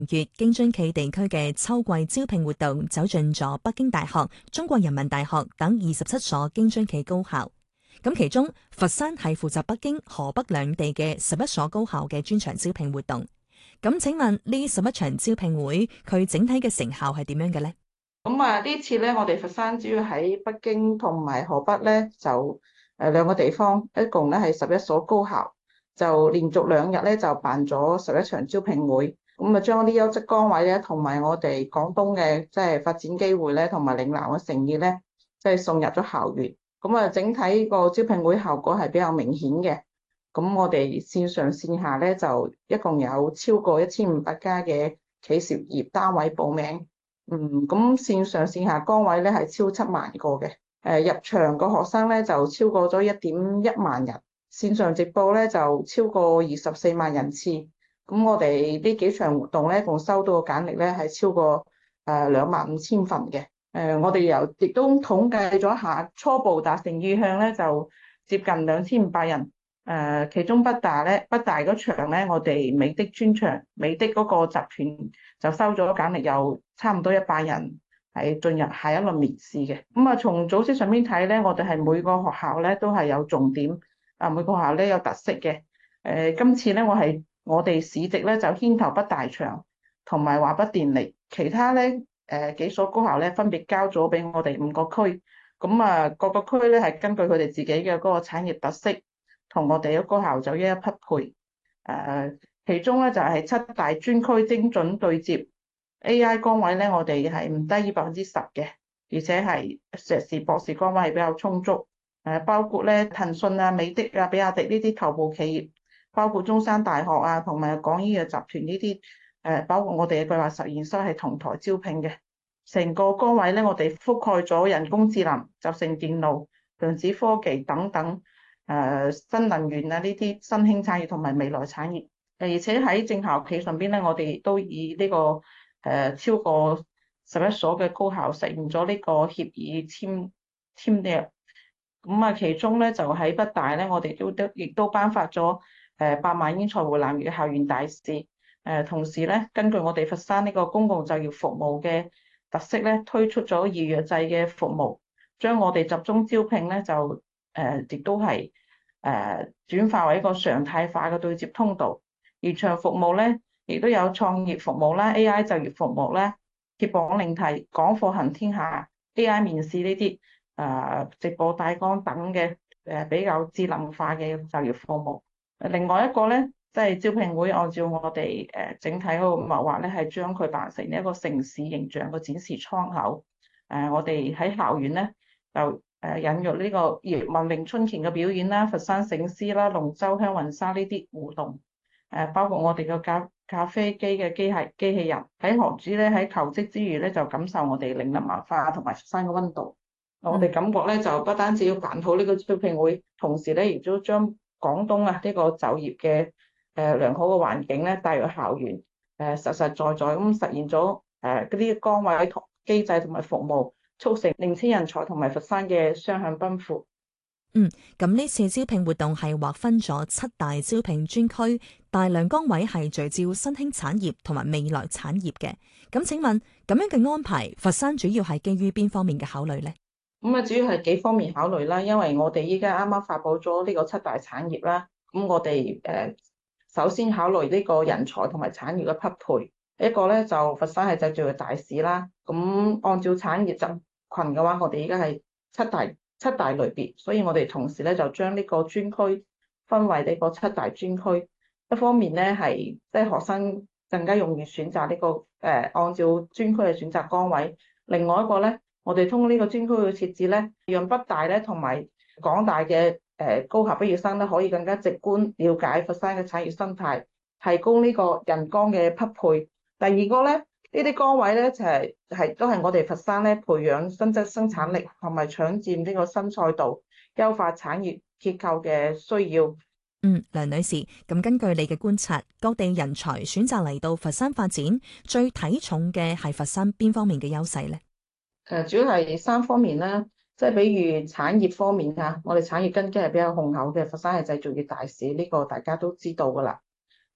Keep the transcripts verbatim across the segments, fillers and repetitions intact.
月京津冀地區嘅秋季招聘活動走進咗北京大學、中國人民大學等二十七所京津冀高校。咁其中佛山係負責北京、河北兩地嘅十一所高校嘅專場招聘活動。咁請問呢十一場招聘會佢整體嘅成效係點樣嘅呢？ 咁啊，呢次咧，我哋佛山主要喺北京同埋河北咧，就誒兩個地方，一共咧係十一所高校，就連續兩日咧就辦咗十一場招聘會。咁啊，將啲優質崗位咧，同埋我哋廣東嘅即係發展機會咧，同埋嶺南嘅誠意咧，即係送入咗校園。咁啊，整體個招聘會效果係比較明顯嘅。咁我哋線上線下咧就一共有超過一千五百家嘅企業單位報名。嗯，咁線上線下崗位咧係超七萬個嘅。誒，入場個學生咧就超過咗一點一萬人，線上直播咧就超過二十四萬人次。咁我哋呢幾場活動咧，共收到嘅簡歷咧係超過誒兩萬五千份嘅。誒，我哋又亦都統計咗下，初步達成意向咧就接近兩千五百人。誒，其中北大咧，北大嗰場咧，我哋美的專場，美的嗰個集團就收咗簡歷，有差唔多一百人係進入下一輪面試嘅。咁啊，從組織上面睇咧，我哋係每個學校咧都係有重點，啊每個學校咧有特色嘅。誒，今次咧我係我哋市直咧就牽頭北大場同埋華北電力，其他咧誒幾所高校咧分別交咗俾我哋五個區。咁啊，各個區咧係根據佢哋自己嘅嗰個產業特色，同我哋嘅高校就一一匹配。誒，其中咧就係七大專區精準對接 A I 崗位咧，我哋係唔低於百分之十嘅，而且係碩士、博士崗位係比較充足。誒，包括咧騰訊啊、美的啊、比亞迪呢啲頭部企業，包括中山大學啊，同埋廣醫藥集團呢啲，誒，包括我哋嘅計劃實驗室係同台招聘嘅。成個崗位咧，我哋覆蓋咗人工智能、集成電路、量子科技等等。誒、呃、新能源啊，呢啲新興產業同埋未來產業，而且喺正校企上邊咧，我哋都以呢、這個誒、呃、超過十一所嘅高校實現咗呢個協議簽簽約。咁啊，其中咧就喺北大咧，我哋都都亦都頒發咗誒百萬英才湖南粵嘅校園大使。誒、呃、同時咧，根據我哋佛山呢個公共就業服務嘅特色咧，推出咗預約制嘅服務，將我哋集中招聘咧就誒亦、呃、都係。誒轉化為一個常態化嘅對接通道，而場服務咧，亦都有創業服務啦、A I 就業服務啦、揭榜領題、講課行天下、A I 面試呢啲誒直播大綱等嘅誒比較智能化嘅就業服務。另外一個咧，即係招聘會按照我哋誒整體嗰個謀劃咧，係將佢辦成一個城市形象嘅展示窗口。誒，我哋喺校園咧就誒引入呢個葉問詠春拳嘅表演啦、佛山醒獅啦、龍舟香雲紗呢啲互動。誒，包括我哋嘅咖咖啡機嘅機械機器人，喺學子咧喺求職之餘咧，就感受我哋嶺南文化同埋佛山嘅溫度。我哋感覺咧就不單止要辦好呢個招聘會，同時咧亦都將廣東啊呢個就業嘅誒良好嘅環境咧帶入校園，誒實實在在咁實現咗誒嗰啲崗位同機制同埋服務，促成年輕人才同埋佛山嘅雙向奔赴。 嗯，咁呢次招聘活動係劃分咗七大招聘專區，大量崗位係聚焦新興產業同埋未來產業嘅。咁請問咁樣嘅安排，佛山主要係基於邊方面嘅考慮呢？ 咁啊，主要係幾方面考慮啦，因為我哋依家啱啱發佈咗呢個七大產業啦，咁我哋誒首先考慮呢個人才同埋產業嘅匹配。一個咧就佛山係製造嘅大市啦，咁按照產業集群嘅話，我哋依家係七大七大類別，所以我哋同時咧就將呢個專區分為呢個七大專區。一方面咧係即係學生更加容易選擇呢個誒按照專區嘅選擇崗位，另外一個咧，我哋通過呢個專區嘅設置咧，讓北大咧同埋廣大嘅誒高校畢業生咧可以更加直觀了解佛山嘅產業生態，提供呢個人崗嘅匹配。第二個咧，呢啲崗位咧就係、是、係都係我哋佛山咧培養新質生產力同埋搶佔呢個新賽道、優化產業結構嘅需要。 嗯，梁女士，咁根據你嘅觀察，各地人才選擇嚟到佛山發展，最睇重嘅係佛山邊方面嘅優勢呢？ 誒，主要係三方面啦，即係比如產業方面啊，我哋產業根基係比較雄厚嘅，佛山係製造業大市，呢個大家都知道噶啦。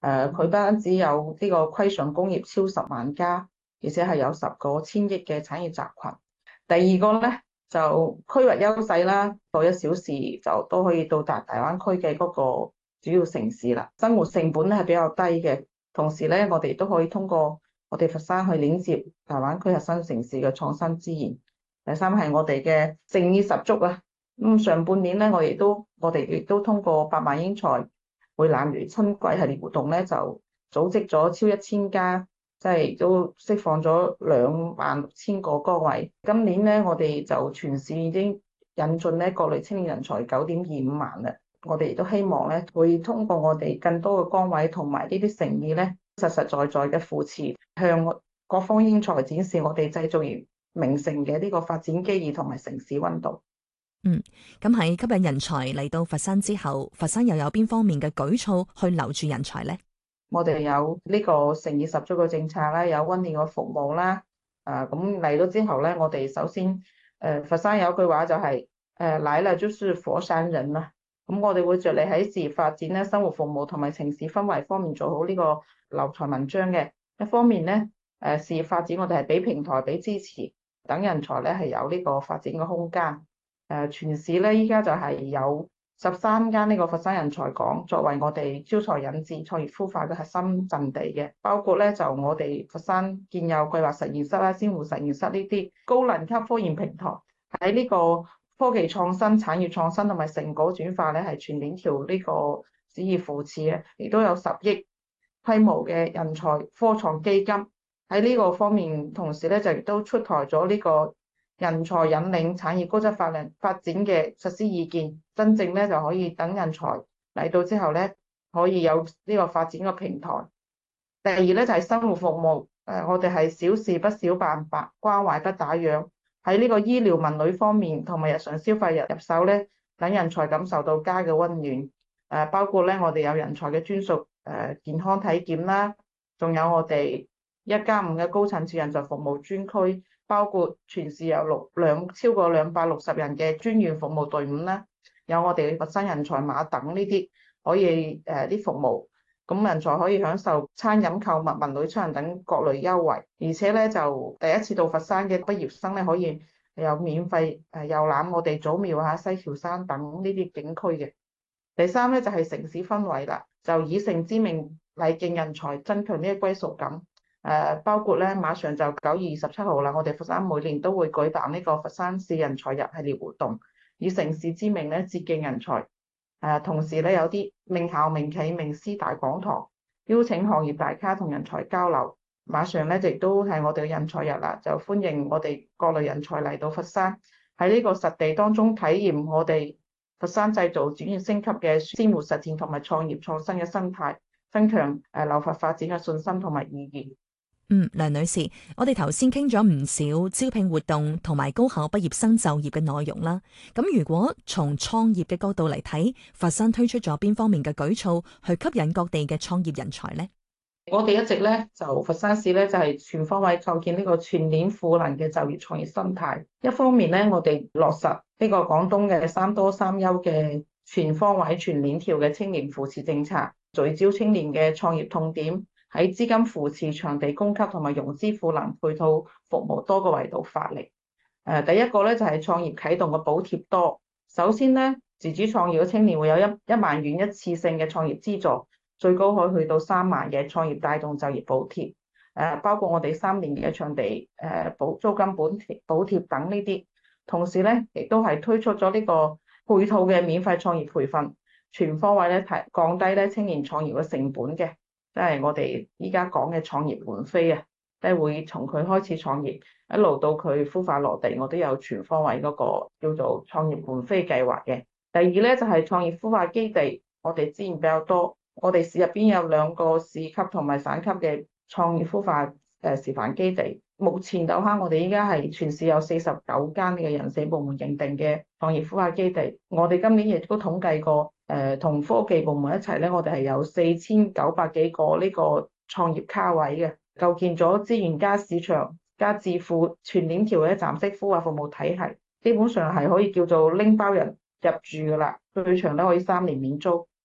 誒，佢不單止有呢個規上工業超十萬家，而且係有十個千億嘅產業集群。第二個咧就區域優勢啦，過一小時就都可以到達大灣區嘅嗰個主要城市啦，生活成本咧係比較低嘅，同時咧我哋都可以通過我哋佛山去連接大灣區核心城市嘅創新資源。第三係我哋嘅誠意十足啊！咁上半年咧，我亦都我哋亦都通過百萬英才會攬魚春季系列活動咧，就組織咗超一千家，即係都釋放咗兩萬六千個崗位。今年咧，我哋就全市已經引進咧各類青年人才九點二五萬啦。我哋亦都希望咧，會通過我哋更多嘅崗位同埋呢啲誠意咧，實實在在嘅扶持，向各方英才展示我哋製造業名城嘅呢個發展機遇同埋城市溫度。 嗯，咁喺吸引人才嚟到佛山之後，佛山又有邊方面嘅舉措去留住人才呢？ 我哋有呢個誠意十足嘅政策啦，有溫暖嘅服務啦。啊，咁嚟到之後咧，我哋首先誒、呃、佛山有句話就係、是、誒、呃、來了就是佛山人啦。咁我哋會着力喺事業發展咧、生活服務同埋城市氛圍方面做好呢個留才文章嘅。一方面咧，誒、呃、事業發展我哋係俾平台、俾支持，等人才咧係有呢個發展嘅空間。誒、呃、全市咧依家就係有十三間呢個佛山人才港作為我哋招才引智、創業孵化嘅核心陣地嘅，包括咧就我哋佛山建有計劃實驗室啦、鮮活實驗室呢啲高能級科研平台，喺呢個科技創新、產業創新同埋成果轉化咧係全鏈條呢個旨意扶持嘅，亦都有十億規模嘅人才科創基金喺呢個方面，同時咧就亦都出台咗呢個人才引領產業高質發量發展嘅實施意見，真正咧就可以等人才嚟到之後咧，可以有呢個發展嘅平台。第二咧就係生活服務，誒我哋係小事不小辦，百關懷不打烊。喺呢個醫療文旅方面同埋日常消費入入手咧，等人才感受到家嘅溫暖。誒包括咧我哋有人才嘅專屬誒健康體檢啦，仲有我哋一加五嘅高層次人才服務專區。包括全市有六兩超過兩百六十人嘅專員服務隊伍啦，有我哋嘅佛山人才碼等呢啲可以誒啲、呃、服務，咁人才可以享受餐飲、購物、文旅、出行等各類優惠，而且咧就第一次到佛山嘅畢業生咧可以有免費誒遊覽我哋祖廟啊、西樵山等呢啲景區嘅。第三咧就係、是、城市氛圍啦，就以城之名禮敬人才，增強呢個歸屬感。誒包括咧，馬上就九月二十七號啦，我哋佛山每年都會舉辦呢個佛山市人才日系列活動，以城市之名咧致敬人才。誒同時咧有啲名校、名企、名師大講堂，邀請行業大咖同人才交流。馬上咧亦都係我哋嘅人才日啦，就歡迎我哋各類人才嚟到佛山，喺呢個實地當中體驗我哋佛山製造轉型升級嘅鮮活實踐同埋創業創新嘅生態，增強誒留佛發展嘅信心同埋意義。 嗯，梁女士，我哋頭先傾咗唔少招聘活動同埋高考畢業生就業嘅內容啦。咁如果從創業嘅角度嚟睇，佛山推出咗邊方面嘅舉措去吸引各地嘅創業人才呢？ 我哋一直咧就佛山市咧就係全方位構建呢個全鏈賦能嘅就業創業生態。一方面咧，我哋落實呢個廣東嘅三多三優嘅全方位全鏈條嘅青年扶持政策，聚焦青年嘅創業痛點。喺資金扶持、場地供給同埋融資賦能配套服務多個維度發力。誒，第一個咧就係創業啟動嘅補貼多。首先咧，自主創業嘅青年會有一一萬元一次性嘅創業資助，最高可以去到三萬嘅創業帶動就業補貼。誒，包括我哋三年嘅場地誒補租金補貼補貼等呢啲。同時咧，亦都係推出咗呢個配套嘅免費創業培訓，全方位咧提降低咧青年創業嘅成本嘅。即係我哋依家講嘅創業門飛啊，即係會從佢開始創業一路到佢孵化落地，我都有全方位嗰個叫做創業門飛計劃嘅。第二咧就係創業孵化基地，我哋資源比較多，我哋市入邊有兩個市級同埋省級嘅創業孵化誒示範基地。目前到刻我哋依家係全市有四十九間嘅人社部門認定嘅創業孵化基地。我哋今年亦都統計過。誒同、呃、科技部門一齊咧，我哋係有四千九百幾個呢個創業卡位嘅，構建咗資源加市場加智庫全鏈條嘅站式孵化服務體系，基本上係可以叫做拎包人入住噶啦，最長咧可以三年免租。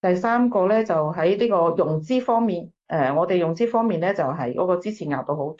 第三個咧就喺呢個融資方面，誒、我哋融資方面咧就係、嗰個支持額度好